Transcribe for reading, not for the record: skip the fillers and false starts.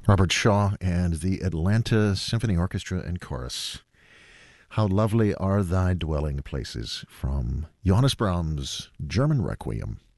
Robert Shaw and the Atlanta Symphony Orchestra and Chorus. How lovely are thy dwelling places, from Johannes Brahms' German Requiem.